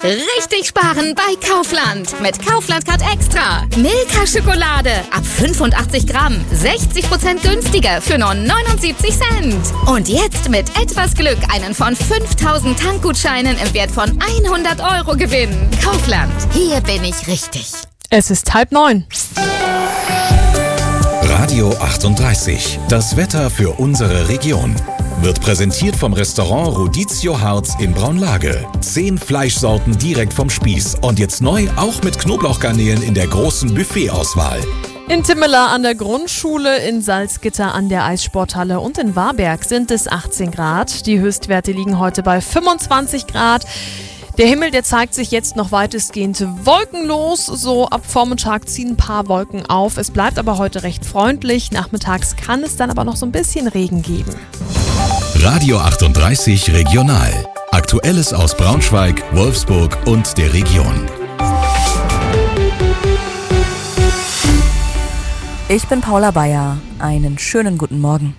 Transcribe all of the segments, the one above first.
Richtig sparen bei Kaufland. Mit Kaufland Card Extra. Milka-Schokolade ab 85 Gramm. 60% günstiger für nur 79 Cent. Und jetzt mit etwas Glück einen von 5000 Tankgutscheinen im Wert von 100 € gewinnen. Kaufland. Hier bin ich richtig. Es ist 8:30. Radio 38. Das Wetter für unsere Region. Wird präsentiert vom Restaurant Rodizio Harz in Braunlage. 10 Fleischsorten direkt vom Spieß. Und jetzt neu auch mit Knoblauchgarnelen in der großen Buffetauswahl. In Timmela an der Grundschule, in Salzgitter an der Eissporthalle und in Warberg sind es 18 Grad. Die Höchstwerte liegen heute bei 25 Grad. Der Himmel, der zeigt sich jetzt noch weitestgehend wolkenlos. So ab Vormittag ziehen ein paar Wolken auf. Es bleibt aber heute recht freundlich. Nachmittags kann es dann aber noch so ein bisschen Regen geben. Radio 38 Regional. Aktuelles aus Braunschweig, Wolfsburg und der Region. Ich bin Paula Bayer. Einen schönen guten Morgen.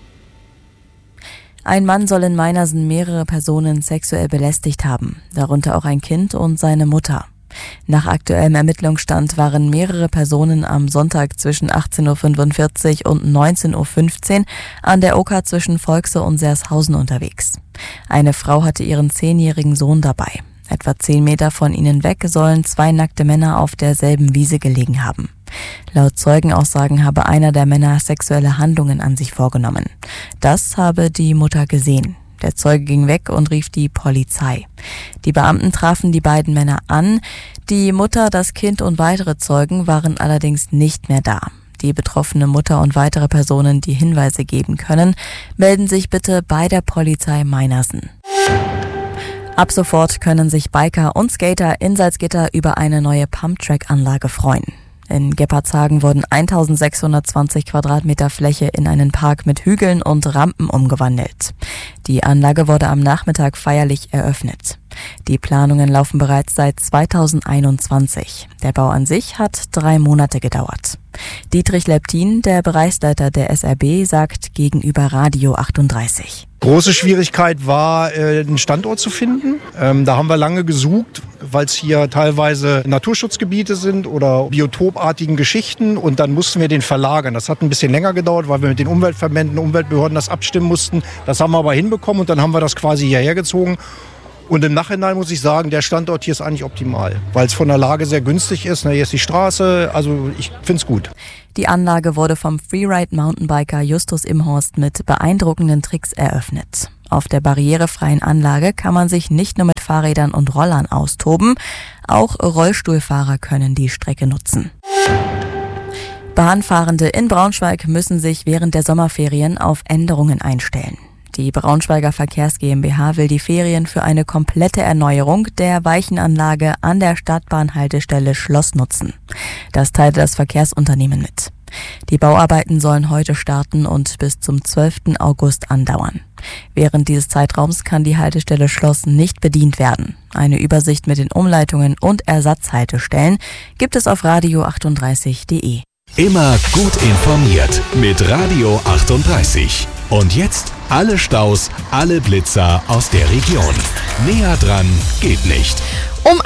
Ein Mann soll in Meinersen mehrere Personen sexuell belästigt haben, darunter auch ein Kind und seine Mutter. Nach aktuellem Ermittlungsstand waren mehrere Personen am Sonntag zwischen 18:45 Uhr und 19:15 Uhr an der Oker zwischen Volkse und Sershausen unterwegs. Eine Frau hatte ihren 10-jährigen Sohn dabei. Etwa 10 Meter von ihnen weg sollen 2 nackte Männer auf derselben Wiese gelegen haben. Laut Zeugenaussagen habe einer der Männer sexuelle Handlungen an sich vorgenommen. Das habe die Mutter gesehen. Der Zeuge ging weg und rief die Polizei. Die Beamten trafen die beiden Männer an. Die Mutter, das Kind und weitere Zeugen waren allerdings nicht mehr da. Die betroffene Mutter und weitere Personen, die Hinweise geben können, melden sich bitte bei der Polizei Meinersen. Ab sofort können sich Biker und Skater in Salzgitter über eine neue Pumptrack-Anlage freuen. In Geppardshagen wurden 1620 Quadratmeter Fläche in einen Park mit Hügeln und Rampen umgewandelt. Die Anlage wurde am Nachmittag feierlich eröffnet. Die Planungen laufen bereits seit 2021. Der Bau an sich hat 3 Monate gedauert. Dietrich Leptin, der Bereichsleiter der SRB, sagt gegenüber Radio 38. Große Schwierigkeit war, einen Standort zu finden. Da haben wir lange gesucht, weil es hier teilweise Naturschutzgebiete sind oder biotopartigen Geschichten. Und dann mussten wir den verlagern. Das hat ein bisschen länger gedauert, weil wir mit den Umweltverbänden, Umweltbehörden das abstimmen mussten. Das haben wir aber hinbekommen und dann haben wir das quasi hierher gezogen. Und im Nachhinein muss ich sagen, der Standort hier ist eigentlich optimal, weil es von der Lage sehr günstig ist. Hier ist die Straße, also ich finde es gut. Die Anlage wurde vom Freeride-Mountainbiker Justus Imhorst mit beeindruckenden Tricks eröffnet. Auf der barrierefreien Anlage kann man sich nicht nur mit Fahrrädern und Rollern austoben, auch Rollstuhlfahrer können die Strecke nutzen. Bahnfahrende in Braunschweig müssen sich während der Sommerferien auf Änderungen einstellen. Die Braunschweiger Verkehrs GmbH will die Ferien für eine komplette Erneuerung der Weichenanlage an der Stadtbahnhaltestelle Schloss nutzen. Das teilte das Verkehrsunternehmen mit. Die Bauarbeiten sollen heute starten und bis zum 12. August andauern. Während dieses Zeitraums kann die Haltestelle Schloss nicht bedient werden. Eine Übersicht mit den Umleitungen und Ersatzhaltestellen gibt es auf radio38.de. Immer gut informiert mit Radio 38. Und jetzt alle Staus, alle Blitzer aus der Region. Näher dran geht nicht. Um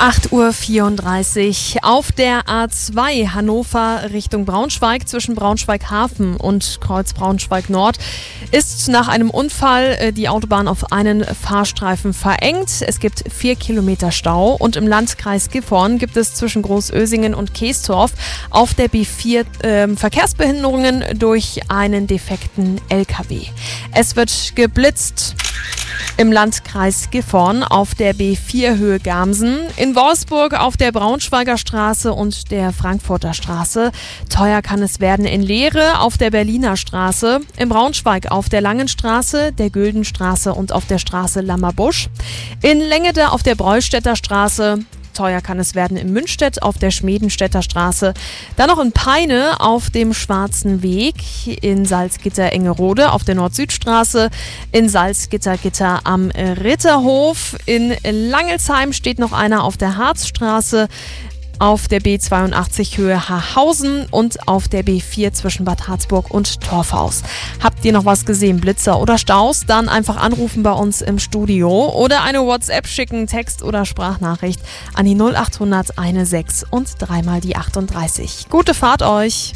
8:34 Uhr auf der A2 Hannover Richtung Braunschweig zwischen Braunschweig-Hafen und Kreuz Braunschweig-Nord ist nach einem Unfall die Autobahn auf einen Fahrstreifen verengt. Es gibt 4 Kilometer Stau und im Landkreis Gifhorn gibt es zwischen Großösingen und Keestorf auf der B4 Verkehrsbehinderungen durch einen defekten LKW. Es wird geblitzt. Im Landkreis Gifhorn auf der B4 Höhe Gamsen, in Wolfsburg auf der Braunschweiger Straße und der Frankfurter Straße. Teuer kann es werden in Lehre auf der Berliner Straße, in Braunschweig auf der Langen Straße, der Güldenstraße und auf der Straße Lammerbusch, in Lengede auf der Breustädter Straße. Teuer kann es werden in Münstedt auf der Schmedenstädter Straße, dann noch in Peine auf dem Schwarzen Weg, in Salzgitter-Engerode auf der Nord-Süd-Straße, in Salzgitter-Gitter am Ritterhof, in Langelsheim steht noch einer auf der Harzstraße, auf der B82 Höhe Haarhausen und auf der B4 zwischen Bad Harzburg und Torfhaus. Habt ihr noch was gesehen, Blitzer oder Staus? Dann einfach anrufen bei uns im Studio oder eine WhatsApp schicken, Text- oder Sprachnachricht an die 0800 16 und 3 mal die 38. Gute Fahrt euch!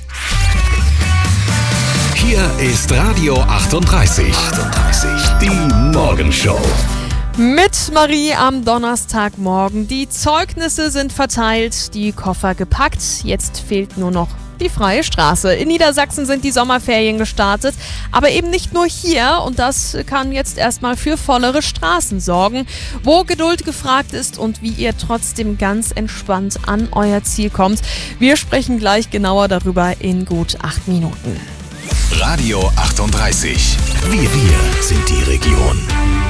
Hier ist Radio 38. Die Morgenshow. Mit Marie am Donnerstagmorgen. Die Zeugnisse sind verteilt, die Koffer gepackt. Jetzt fehlt nur noch die freie Straße. In Niedersachsen sind die Sommerferien gestartet, aber eben nicht nur hier. Und das kann jetzt erstmal für vollere Straßen sorgen. Wo Geduld gefragt ist und wie ihr trotzdem ganz entspannt an euer Ziel kommt. Wir sprechen gleich genauer darüber in gut 8 Minuten. Radio 38. Wir sind die Region.